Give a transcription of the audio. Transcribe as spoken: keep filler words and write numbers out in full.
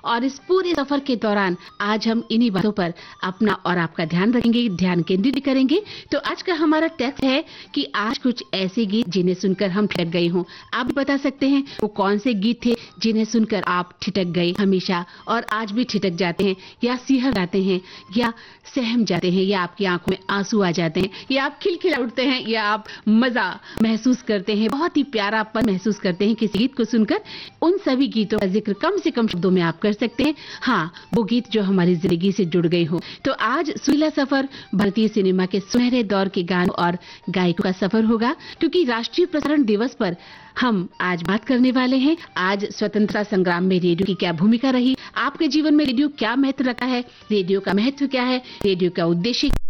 और इस पूरे सफर के दौरान आज हम इन्हीं बातों पर अपना और आपका ध्यान रखेंगे, ध्यान केंद्रित करेंगे। तो आज का हमारा टेक्स्ट है कि आज कुछ ऐसे गीत जिन्हें सुनकर हम ठिठक गए हों। आप बता सकते हैं वो कौन से गीत थे जिन्हें सुनकर आप ठिठक गए हमेशा और आज भी ठिठक जाते हैं, या सिहर जाते हैं, या सहम जाते हैं, या आपकी आंखों में आंसू आ जाते हैं, या आप खिलखिला उठते हैं, या आप मजा महसूस करते हैं, बहुत ही प्यारापन महसूस करते हैं किसी गीत को सुनकर। उन सभी गीतों का जिक्र कम से कम शब्दों में आप कर सकते हैं। हाँ, वो गीत जो हमारी जिंदगी से जुड़ गए हो। तो आज सुरीला सफर भारतीय सिनेमा के सुनहरे दौर के गानों और गायकों का सफर होगा, क्योंकि राष्ट्रीय प्रसारण दिवस पर हम आज बात करने वाले हैं। आज स्वतंत्रता संग्राम में रेडियो की क्या भूमिका रही, आपके जीवन में रेडियो क्या महत्व रखा है, रेडियो का महत्व क्या है, रेडियो का उद्देश्य